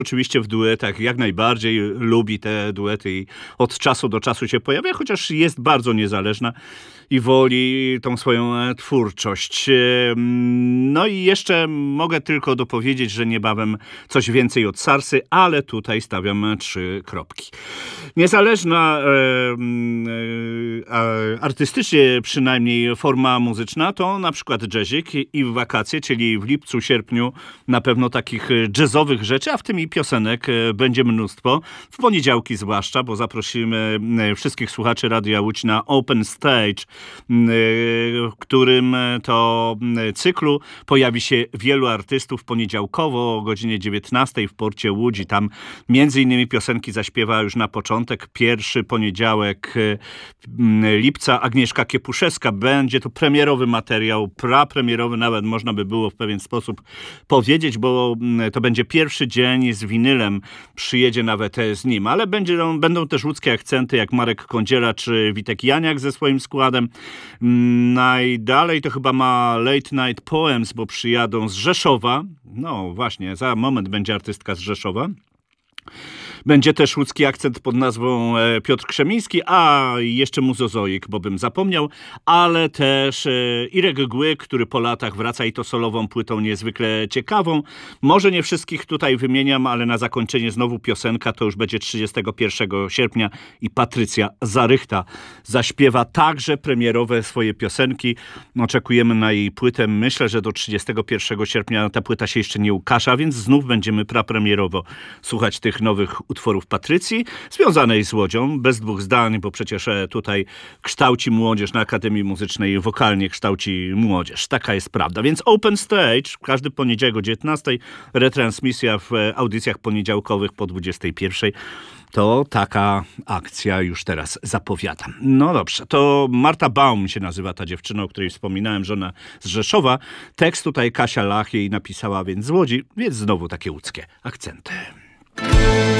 oczywiście w duetach jak najbardziej lubi te duety i od czasu do czasu się pojawia, chociaż jest bardzo niezależna i woli tą swoją twórczość. No i jeszcze mogę tylko dopowiedzieć, że niebawem coś więcej od Sarsy, ale tutaj stawiam 3 kropki. Niezależna, artystycznie przynajmniej forma muzyczna to na przykład jazzik i w wakacje, czyli w lipcu, sierpniu na pewno takich jazzowych rzeczy, a w tym i piosenek będzie mnóstwo. W poniedziałki zwłaszcza, bo zaprosimy wszystkich słuchaczy Radia Łódź na Open Stage, w którym to cyklu pojawi się wielu artystów poniedziałkowo o godzinie 19 w porcie Łódź. Tam między innymi piosenki zaśpiewa już na początek, pierwszy poniedziałek lipca Agnieszka Kiepuszewska. Będzie to premierowy materiał, prapremierowy nawet można by było w pewien sposób powiedzieć, bo to będzie pierwszy dzień z winylem, przyjedzie nawet z nim, ale będą też łódzkie akcenty jak Marek Kądziela czy Witek Janiak ze swoim składem. Najdalej to chyba ma Late Night Poems, bo przyjadą z Rzeszowa. No właśnie, za moment będzie artystka z Rzeszowa. Będzie też łódzki akcent pod nazwą Piotr Krzemiński, a jeszcze Muzozoik, bo bym zapomniał, ale też Irek Gły, który po latach wraca i to solową płytą niezwykle ciekawą. Może nie wszystkich tutaj wymieniam, ale na zakończenie znowu piosenka, to już będzie 31 sierpnia i Patrycja Zarychta zaśpiewa także premierowe swoje piosenki. Oczekujemy na jej płytę. Myślę, że do 31 sierpnia ta płyta się jeszcze nie ukaże, więc znów będziemy prapremierowo słuchać tych nowych utworów Patrycji, związanej z Łodzią, bez dwóch zdań, bo przecież tutaj kształci młodzież, na Akademii Muzycznej wokalnie kształci młodzież. Taka jest prawda. Więc Open Stage, każdy poniedziałek o 19, retransmisja w audycjach poniedziałkowych po 21. To taka akcja już teraz zapowiadam. No dobrze, to Marta Baum się nazywa ta dziewczyna, o której wspominałem, żona z Rzeszowa. Tekst tutaj Kasia Lach jej napisała, więc z Łodzi, więc znowu takie łódzkie akcenty.